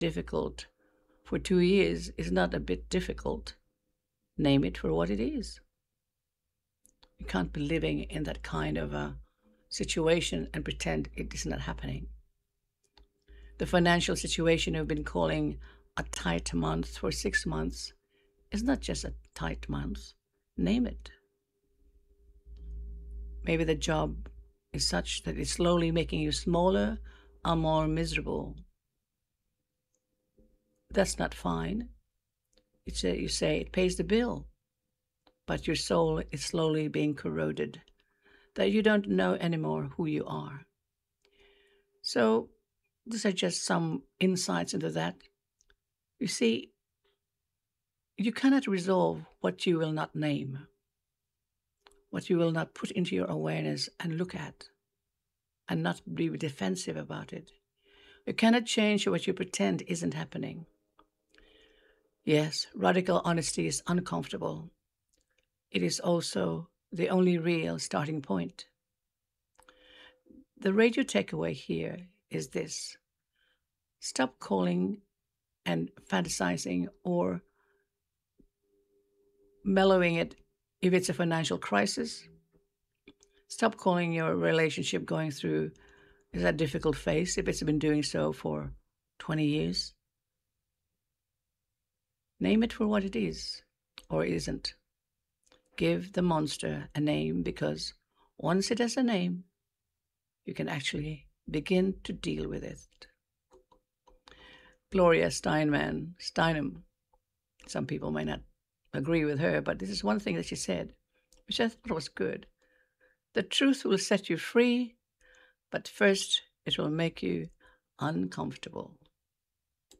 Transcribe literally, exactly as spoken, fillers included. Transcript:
difficult for two years is not a bit difficult. Name it for what it is. You can't be living in that kind of a situation and pretend it is not happening. The financial situation you've been calling a tight month for six months is not just a tight month. Name it. Maybe the job is such that it's slowly making you smaller or more miserable. That's not fine. It's a, you say it pays the bill, but your soul is slowly being corroded, that you don't know anymore who you are. So, these are just some insights into that. You see, you cannot resolve what you will not name, what you will not put into your awareness and look at, and not be defensive about it. You cannot change what you pretend isn't happening. Yes, radical honesty is uncomfortable. It is also the only real starting point. The radio takeaway here is this: stop calling and fantasizing or mellowing it if it's a financial crisis. Stop calling your relationship going through is a difficult phase if it's been doing so for twenty years. Name it for what it is or isn't. Give the monster a name, because once it has a name, you can actually begin to deal with it. Gloria Steinman, Steinem, some people may not agree with her, but this is one thing that she said, which I thought was good. The truth will set you free, but first it will make you uncomfortable.